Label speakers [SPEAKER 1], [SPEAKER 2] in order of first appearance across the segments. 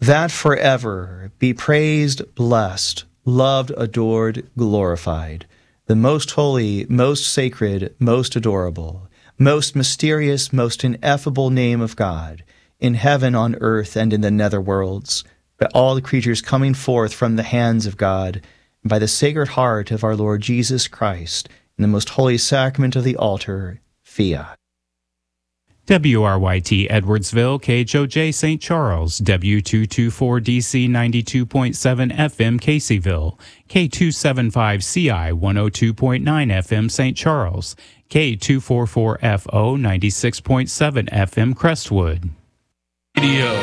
[SPEAKER 1] that forever be praised, blessed, loved, adored, glorified, the most holy, most sacred, most adorable, most mysterious, most ineffable name of God, in heaven, on earth, and in the nether worlds, by all the creatures coming forth from the hands of God, and by the Sacred Heart of our Lord Jesus Christ, in the most holy sacrament of the altar, fiat.
[SPEAKER 2] WRYT Edwardsville, KHOJ St. Charles, W224DC 92.7 FM Caseyville, K275CI 102.9 FM St. Charles, K244FO 96.7 FM Crestwood. Radio.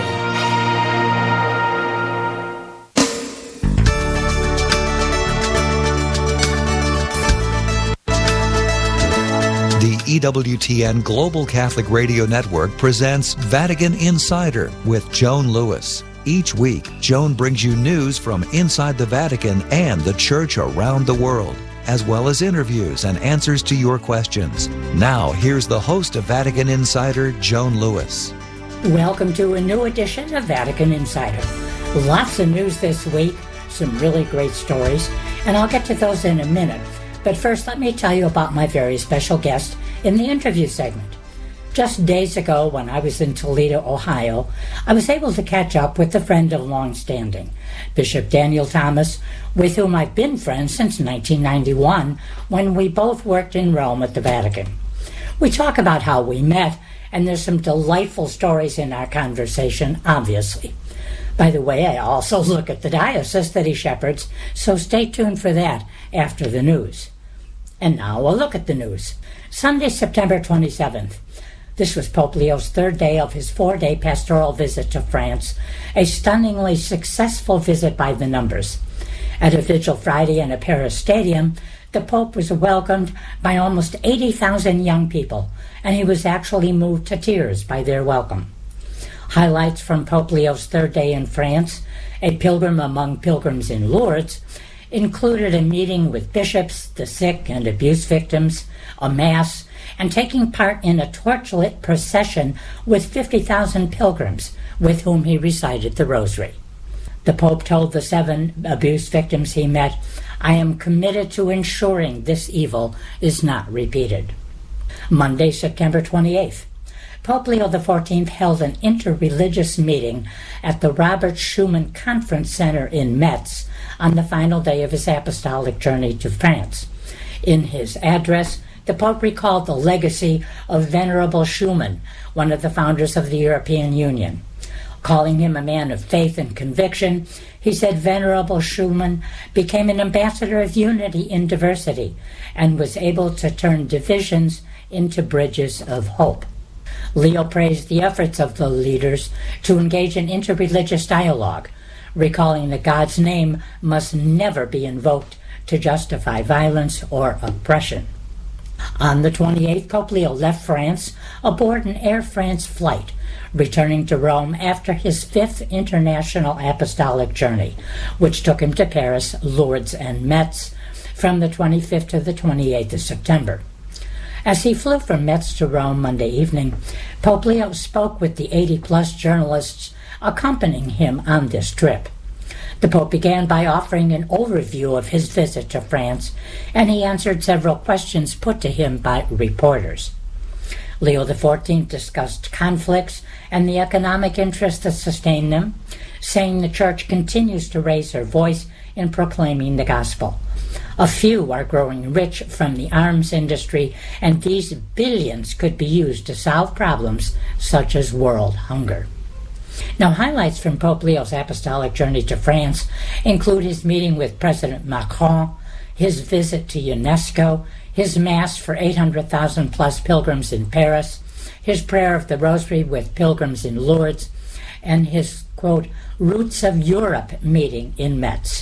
[SPEAKER 3] The EWTN Global Catholic Radio Network presents Vatican Insider with Joan Lewis. Each week, Joan brings you news from inside the Vatican and the Church around the world, as well as interviews and answers to your questions. Now, here's the host of Vatican Insider, Joan Lewis.
[SPEAKER 4] Welcome to a new edition of Vatican Insider. Lots of news this week, some really great stories, and I'll get to those in a minute. But first, let me tell you about my very special guest in the interview segment. Just days ago, when I was in Toledo, Ohio, I was able to catch up with a friend of long standing, Bishop Daniel Thomas, with whom I've been friends since 1991, when we both worked in Rome at the Vatican. We talk about how we met, and there's some delightful stories in our conversation, obviously. By the way, I also look at the diocese that he shepherds, so stay tuned for that after the news. And now a look at the news. Sunday, September 27th. This was Pope Leo's third day of his 4-day pastoral visit to France, a stunningly successful visit by the numbers. At a vigil Friday in a Paris stadium, the Pope was welcomed by almost 80,000 young people, and he was actually moved to tears by their welcome. Highlights from Pope Leo's third day in France, a pilgrim among pilgrims in Lourdes, included a meeting with bishops, the sick and abuse victims, a mass, and taking part in a torchlit procession with 50,000 pilgrims with whom he recited the Rosary. The Pope told the 7 abuse victims he met, "I am committed to ensuring this evil is not repeated." Monday, September 28th. Pope Leo XIV held an interreligious meeting at the Robert Schuman Conference Center in Metz on the final day of his apostolic journey to France. In his address, the Pope recalled the legacy of Venerable Schuman, one of the founders of the European Union. Calling him a man of faith and conviction, he said Venerable Schuman became an ambassador of unity in diversity and was able to turn divisions into bridges of hope. Leo praised the efforts of the leaders to engage in interreligious dialogue, recalling that God's name must never be invoked to justify violence or oppression. On the 28th, Pope Leo left France aboard an Air France flight, returning to Rome after his 5th international apostolic journey, which took him to Paris, Lourdes, and Metz from the 25th to the 28th of September. As he flew from Metz to Rome Monday evening, Pope Leo spoke with the 80-plus journalists accompanying him on this trip. The Pope began by offering an overview of his visit to France, and he answered several questions put to him by reporters. Leo XIV discussed conflicts and the economic interests that sustain them, saying the Church continues to raise her voice in proclaiming the gospel. A few are growing rich from the arms industry, and these billions could be used to solve problems such as world hunger. Now, highlights from Pope Leo's apostolic journey to France include his meeting with President Macron, his visit to UNESCO, his Mass for 800,000-plus pilgrims in Paris, his prayer of the Rosary with pilgrims in Lourdes, and his, quote, Roots of Europe meeting in Metz.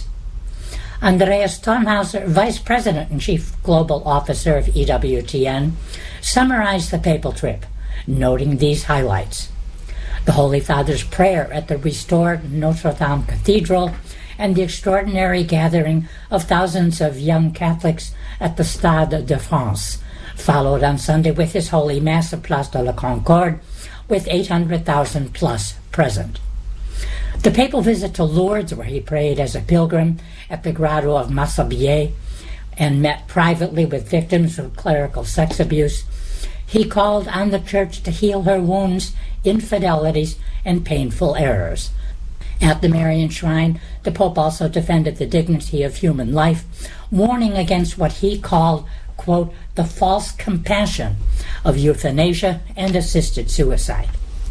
[SPEAKER 4] Andreas Thomhauser, Vice President and Chief Global Officer of EWTN, summarized the papal trip, noting these highlights. The Holy Father's prayer at the restored Notre Dame Cathedral and the extraordinary gathering of thousands of young Catholics at the Stade de France, followed on Sunday with his Holy Mass at Place de la Concorde, with 800,000 plus present. The papal visit to Lourdes, where he prayed as a pilgrim at the Grotto of Massabielle and met privately with victims of clerical sex abuse, he called on the Church to heal her wounds, infidelities, and painful errors. At the Marian Shrine, the Pope also defended the dignity of human life, warning against what he called, quote, the false compassion of euthanasia and assisted suicide.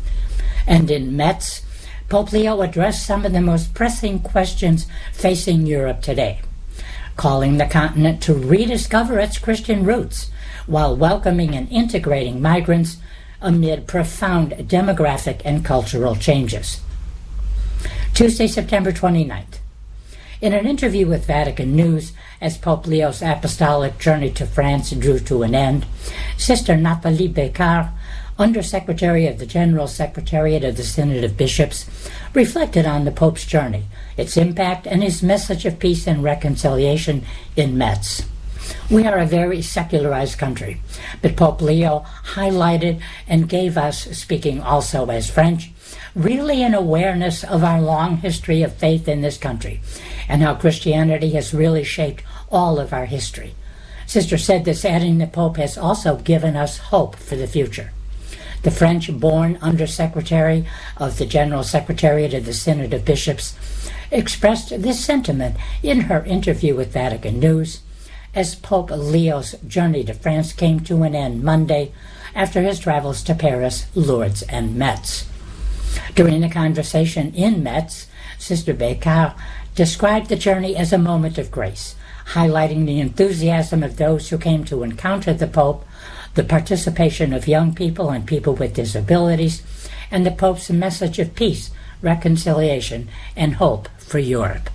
[SPEAKER 4] And in Metz, Pope Leo addressed some of the most pressing questions facing Europe today, calling the continent to rediscover its Christian roots while welcoming and integrating migrants amid profound demographic and cultural changes. Tuesday, September 29th. In an interview with Vatican News, as Pope Leo's apostolic journey to France drew to an end, Sister Nathalie Becard, Undersecretary of the General Secretariat of the Synod of Bishops, reflected on the Pope's journey, its impact, and his message of peace and reconciliation in Metz. We are a very secularized country, but Pope Leo highlighted and gave us, speaking also as French, really an awareness of our long history of faith in this country and how Christianity has really shaped all of our history. Sister said this, adding the Pope has also given us hope for the future. The French-born Undersecretary of the General Secretariat of the Synod of Bishops expressed this sentiment in her interview with Vatican News as Pope Leo's journey to France came to an end Monday after his travels to Paris, Lourdes, and Metz. During the conversation in Metz, Sister Becard described the journey as a moment of grace, highlighting the enthusiasm of those who came to encounter the Pope, the participation of young people and people with disabilities, and the Pope's message of peace, reconciliation, and hope for Europe.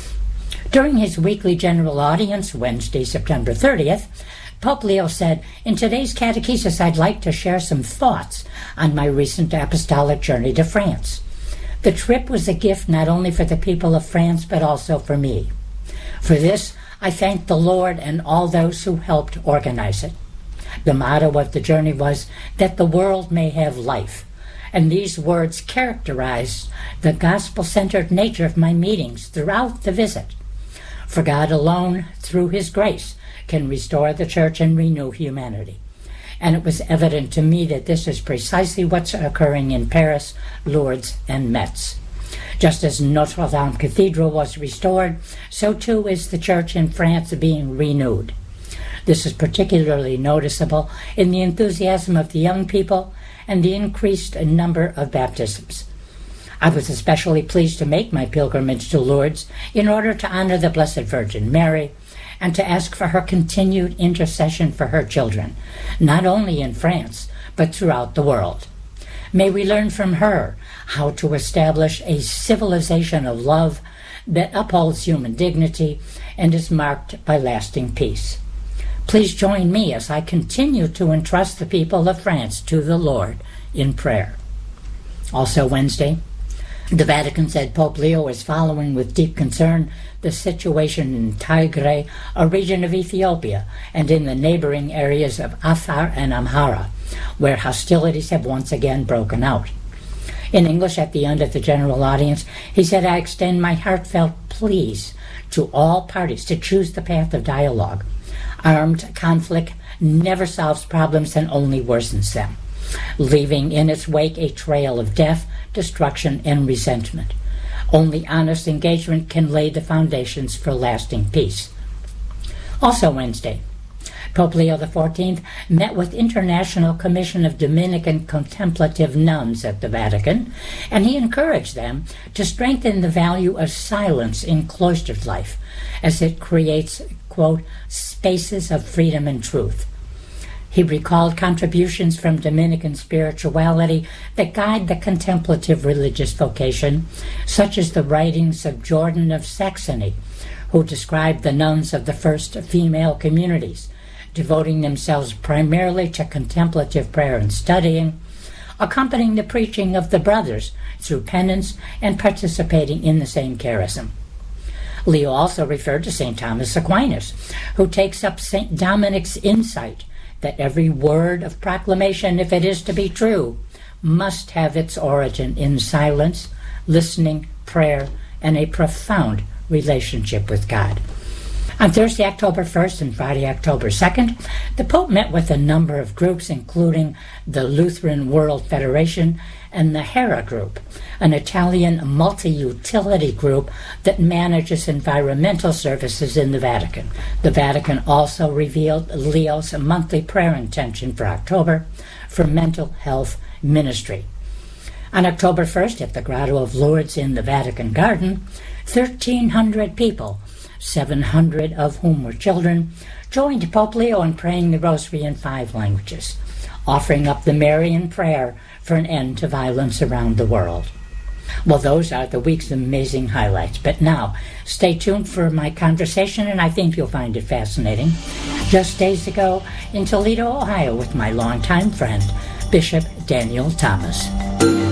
[SPEAKER 4] During his weekly general audience, Wednesday, September 30th, Pope Leo said, "In today's catechesis, I'd like to share some thoughts on my recent apostolic journey to France. The trip was a gift not only for the people of France, but also for me. For this, I thank the Lord and all those who helped organize it. The motto of the journey was that the world may have life, and these words characterized the gospel-centered nature of my meetings throughout the visit. For God alone, through His grace, can restore the Church and renew humanity. And it was evident to me that this is precisely what's occurring in Paris, Lourdes, and Metz. Just as Notre Dame Cathedral was restored, so too is the Church in France being renewed. This is particularly noticeable in the enthusiasm of the young people and the increased number of baptisms. I was especially pleased to make my pilgrimage to Lourdes in order to honor the Blessed Virgin Mary and to ask for her continued intercession for her children, not only in France, but throughout the world. May we learn from her how to establish a civilization of love that upholds human dignity and is marked by lasting peace. Please join me as I continue to entrust the people of France to the Lord in prayer." Also Wednesday, the Vatican said Pope Leo is following with deep concern the situation in Tigray, a region of Ethiopia, and in the neighboring areas of Afar and Amhara, where hostilities have once again broken out. In English, at the end of the general audience, he said, "I extend my heartfelt pleas to all parties to choose the path of dialogue. Armed conflict never solves problems and only worsens them, leaving in its wake a trail of death, destruction, and resentment. Only honest engagement can lay the foundations for lasting peace." Also Wednesday, Pope Leo XIV met with International Commission of Dominican Contemplative Nuns at the Vatican, and he encouraged them to strengthen the value of silence in cloistered life, as it creates, quote, spaces of freedom and truth. He recalled contributions from Dominican spirituality that guide the contemplative religious vocation, such as the writings of Jordan of Saxony, who described the nuns of the first female communities, devoting themselves primarily to contemplative prayer and studying, accompanying the preaching of the brothers through penance and participating in the same charism. Leo also referred to St. Thomas Aquinas, who takes up St. Dominic's insight that every word of proclamation, if it is to be true, must have its origin in silence, listening, prayer, and a profound relationship with God. On Thursday, October 1st and Friday, October 2nd, the Pope met with a number of groups, including the Lutheran World Federation and the Hera Group, an Italian multi-utility group that manages environmental services in the Vatican. The Vatican also revealed Leo's monthly prayer intention for October for mental health ministry. On October 1st, at the Grotto of Lourdes in the Vatican Garden, 1,300 people, 700 of whom were children, joined Pope Leo in praying the Rosary in 5 languages, offering up the Marian prayer for an end to violence around the world. Well, those are the week's amazing highlights. But now, stay tuned for my conversation, and I think you'll find it fascinating. Just days ago, in Toledo, Ohio, with my longtime friend, Bishop Daniel Thomas.